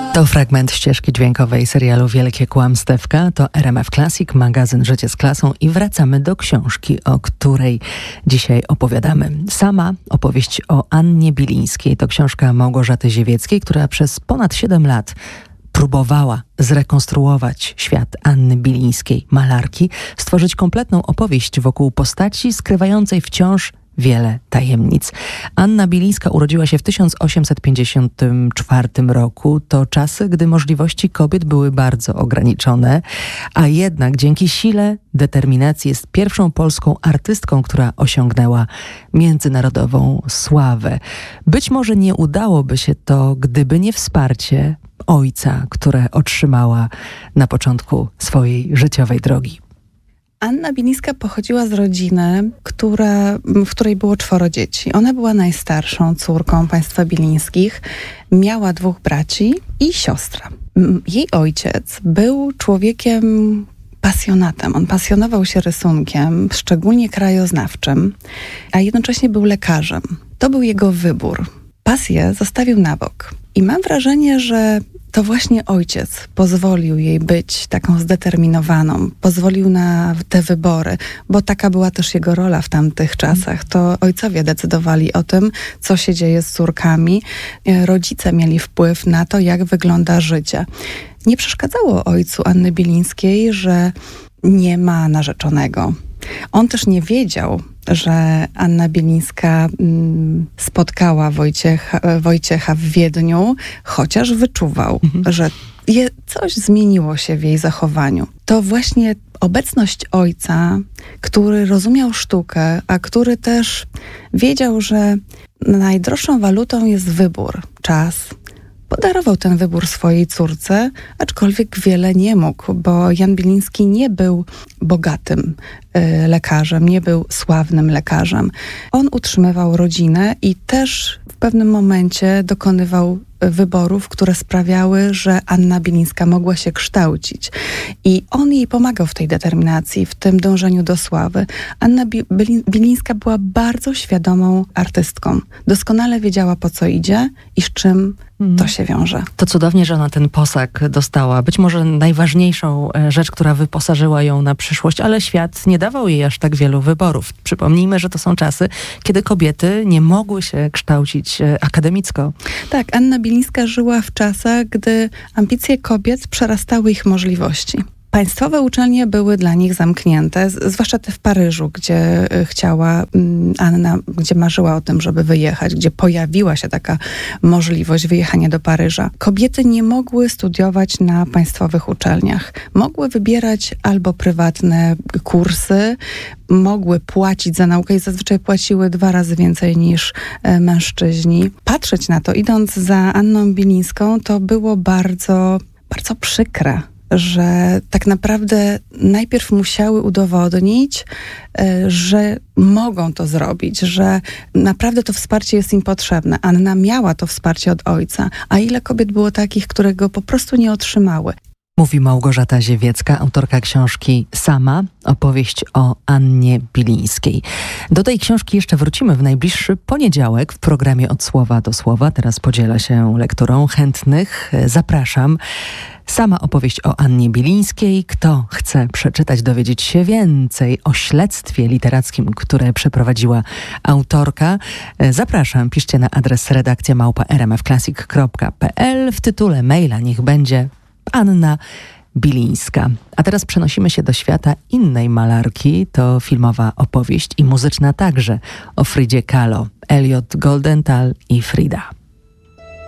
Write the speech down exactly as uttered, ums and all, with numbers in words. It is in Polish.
To fragment ścieżki dźwiękowej serialu Wielkie Kłamstewka. To R M F Classic, magazyn Życie z klasą i wracamy do książki, o której dzisiaj opowiadamy. Sama opowieść o Annie Bilińskiej. To książka Małgorzaty Ziewieckiej, która przez ponad siedem lat próbowała zrekonstruować świat Anny Bilińskiej, malarki, stworzyć kompletną opowieść wokół postaci skrywającej wciąż wiele tajemnic. Anna Bilińska urodziła się w tysiąc osiemset pięćdziesiątym czwartym roku. To czasy, gdy możliwości kobiet były bardzo ograniczone, a jednak dzięki sile determinacji jest pierwszą polską artystką, która osiągnęła międzynarodową sławę. Być może nie udałoby się to, gdyby nie wsparcie ojca, które otrzymała na początku swojej życiowej drogi. Anna Bilińska pochodziła z rodziny, która, w której było czworo dzieci. Ona była najstarszą córką państwa Bilińskich. Miała dwóch braci i siostrę. Jej ojciec był człowiekiem pasjonatem. On pasjonował się rysunkiem, szczególnie krajoznawczym, a jednocześnie był lekarzem. To był jego wybór. Pasję zostawił na bok. I mam wrażenie, że to właśnie ojciec pozwolił jej być taką zdeterminowaną, pozwolił na te wybory, bo taka była też jego rola w tamtych czasach. To ojcowie decydowali o tym, co się dzieje z córkami. Rodzice mieli wpływ na to, jak wygląda życie. Nie przeszkadzało ojcu Anny Bilińskiej, że nie ma narzeczonego. On też nie wiedział, że Anna Bilińska mm, spotkała Wojciecha, Wojciecha w Wiedniu, chociaż wyczuwał, mhm. że je, coś zmieniło się w jej zachowaniu. To właśnie obecność ojca, który rozumiał sztukę, a który też wiedział, że najdroższą walutą jest wybór, czas. Podarował ten wybór swojej córce, aczkolwiek wiele nie mógł, bo Jan Biliński nie był bogatym y, lekarzem, nie był sławnym lekarzem. On utrzymywał rodzinę i też w pewnym momencie dokonywał wyborów, które sprawiały, że Anna Bilińska mogła się kształcić. I on jej pomagał w tej determinacji, w tym dążeniu do sławy. Anna Bi- Bilińska była bardzo świadomą artystką. Doskonale wiedziała, po co idzie i z czym mm. to się wiąże. To cudownie, że ona ten posag dostała. Być może najważniejszą rzecz, która wyposażyła ją na przyszłość, ale świat nie dawał jej aż tak wielu wyborów. Przypomnijmy, że to są czasy, kiedy kobiety nie mogły się kształcić akademicko. Tak, Anna Bilińska żyła w czasach, gdy ambicje kobiet przerastały ich możliwości. Państwowe uczelnie były dla nich zamknięte, z, zwłaszcza te w Paryżu, gdzie chciała um, Anna, gdzie marzyła o tym, żeby wyjechać, gdzie pojawiła się taka możliwość wyjechania do Paryża. Kobiety nie mogły studiować na państwowych uczelniach. Mogły wybierać albo prywatne kursy, mogły płacić za naukę i zazwyczaj płaciły dwa razy więcej niż e, mężczyźni. Patrzeć na to, idąc za Anną Bilińską, to było bardzo, bardzo przykre, że tak naprawdę najpierw musiały udowodnić, że mogą to zrobić, że naprawdę to wsparcie jest im potrzebne. Anna miała to wsparcie od ojca, a ile kobiet było takich, które go po prostu nie otrzymały. Mówi Małgorzata Ziewiecka, autorka książki Sama, opowieść o Annie Bilińskiej. Do tej książki jeszcze wrócimy w najbliższy poniedziałek w programie Od Słowa do Słowa. Teraz podzielę się lekturą chętnych. Zapraszam. Sama opowieść o Annie Bilińskiej. Kto chce przeczytać, dowiedzieć się więcej o śledztwie literackim, które przeprowadziła autorka, zapraszam. Piszcie na adres redakcja małpa r m f classic kropka p l. W tytule maila niech będzie Anna Bilińska. A teraz przenosimy się do świata innej malarki. To filmowa opowieść i muzyczna także o Fridzie Kahlo, Elliot Goldenthal i Frida.